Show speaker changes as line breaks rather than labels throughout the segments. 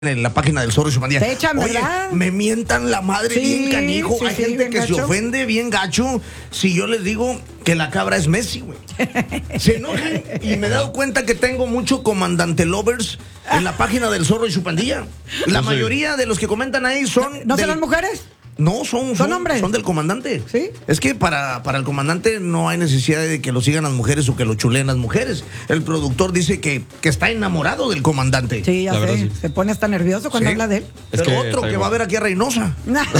en la página del Zorro y su Pandilla.
Te echan,
Oye,
¿verdad?
me mientan la madre bien canijo. Hay gente que se ofende bien gacho si yo les digo que la cabra es Messi, güey. Se enojan y me he dado cuenta que tengo mucho comandante lovers en la página del Zorro y su Pandilla. La mayoría de los que comentan ahí son...
¿No serán mujeres?
No, son hombres. Son del comandante.
¿Sí?
Es que para el comandante no hay necesidad de que lo sigan las mujeres o que lo chuleen las mujeres. El productor dice que está enamorado del comandante.
Sí, ya sé. Sí. Se pone hasta nervioso cuando habla de él.
Pero que otro que va a ver aquí a Reynosa.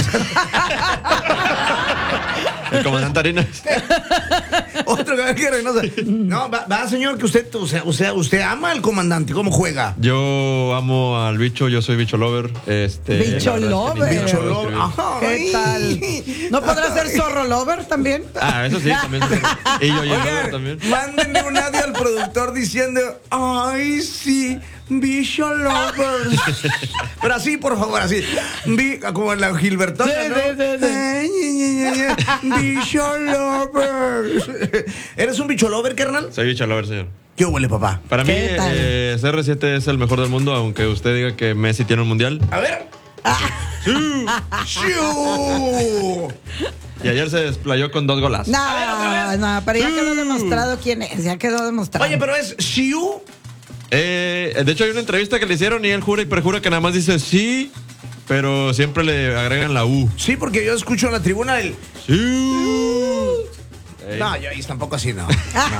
El comandante Arenas.
Otro que va aquí a Reynosa. No, va señor, que usted ama al comandante. ¿Cómo juega?
Yo amo al bicho, yo soy bicho lover.
Bicho lover.
Bicho lover.
¿Qué tal? ¿No podrá ser zorro lover también?
Eso sí, también. Y yo lover también.
Mándenle un audio al productor diciendo, ay, sí, bicho lovers. Pero así, por favor, así. Como en la Gilbertona, ¿no? Bicho lovers. ¿Eres un bicho lover, carnal?
Soy bicho lover, señor.
¿Qué huele, papá?
Para mí, CR7 es el mejor del mundo, aunque usted diga que Messi tiene un mundial.
A ver.
Y ayer se desplayó con 2 golas.
No, pero ya quedó demostrado quién es. Ya quedó demostrado.
Oye, pero es Shiu.
De hecho, hay una entrevista que le hicieron y él jura y perjura que nada más dice sí, pero siempre le agregan la U.
Sí, porque yo escucho en la tribuna el
sí.
No, yo ahí tampoco así, no.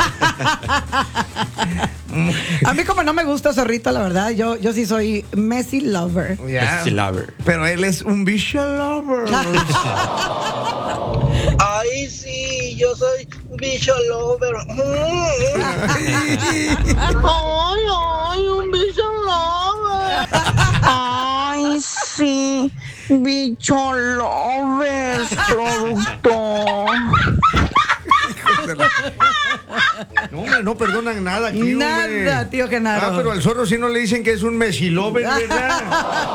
A mí como no me gusta Zorrito, la verdad, yo sí soy Messi lover.
Yeah.
Messi lover.
Pero él es un bicho lover.
Ay, sí, yo soy bicho lover. Ay, un bicho lover. Ay, sí, bicho lover, productor.
No, hombre, no perdonan nada aquí,
Nada,
hombre.
tío Genaro.
Pero al zorro sí no le dicen que es un Messi lover, ¿verdad?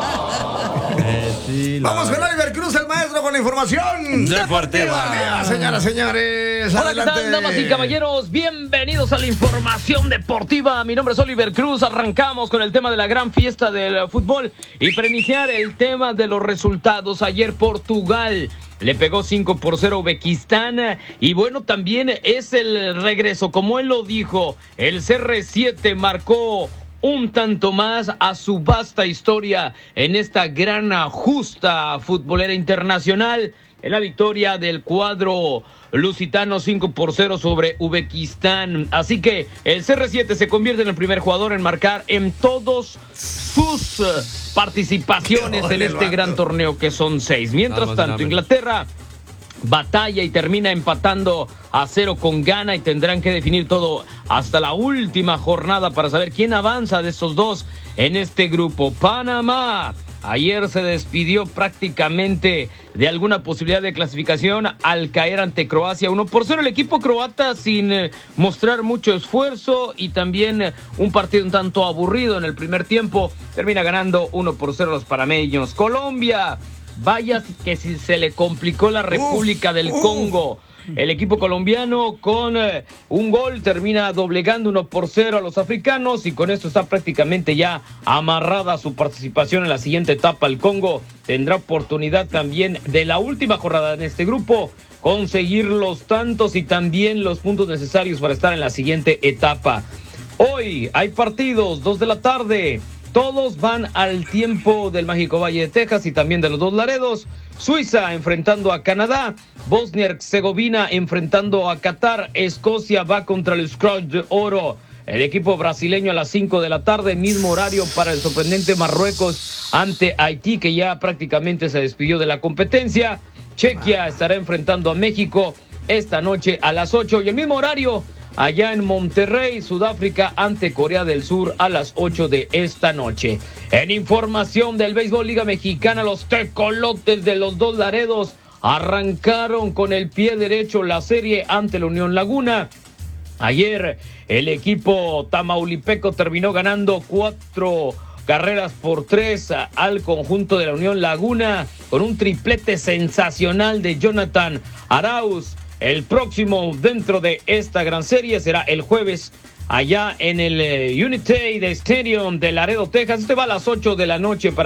Vamos con Oliver Cruz, el maestro, con la información
deportiva.
Señoras, señores,
hola,
adelante.
¿qué tal, damas y caballeros? Bienvenidos a la información deportiva. Mi nombre es Oliver Cruz. Arrancamos con el tema de la gran fiesta del fútbol. Y para iniciar el tema de los resultados, ayer Portugal le pegó 5-0 a Uzbekistán. Y bueno, también es el regreso, como él lo dijo, el CR7 marcó un tanto más a su vasta historia en esta gran justa futbolera internacional, en la victoria del cuadro lusitano 5-0 sobre Uzbekistán. Así que el CR7 se convierte en el primer jugador en marcar en todos sus participaciones en este gran torneo, que son 6. Mientras tanto, Inglaterra batalla y termina empatando a 0 con Ghana, y tendrán que definir todo hasta la última jornada para saber quién avanza de estos dos en este grupo. Panamá ayer se despidió prácticamente de alguna posibilidad de clasificación al caer ante Croacia 1-0. El equipo croata sin mostrar mucho esfuerzo, y también un partido un tanto aburrido en el primer tiempo, termina ganando 1-0 los panameños. Colombia, vaya que si se le complicó la República del Congo. El equipo colombiano con un gol termina doblegando 1-0 a los africanos, y con esto está prácticamente ya amarrada su participación en la siguiente etapa. El Congo tendrá oportunidad también de la última jornada en este grupo conseguir los tantos y también los puntos necesarios para estar en la siguiente etapa. Hoy hay partidos, 2 de la tarde. Todos van al tiempo del Mágico Valle de Texas y también de los Dos Laredos. Suiza enfrentando a Canadá. Bosnia-Herzegovina enfrentando a Qatar. Escocia va contra el Scratch de Oro. El equipo brasileño a las 5 de la tarde. Mismo horario para el sorprendente Marruecos ante Haití, que ya prácticamente se despidió de la competencia. Chequia estará enfrentando a México esta noche a las 8. Y el mismo horario allá en Monterrey, Sudáfrica ante Corea del Sur a las 8 de esta noche. En información del béisbol Liga Mexicana, los tecolotes de los Dos Laredos arrancaron con el pie derecho la serie ante la Unión Laguna. Ayer el equipo tamaulipeco terminó ganando 4-3 al conjunto de la Unión Laguna, con un triplete sensacional de Jonathan Arauz. El próximo dentro de esta gran serie será el jueves allá en el Unity Stadium de Laredo, Texas. Este va a las 8 de la noche para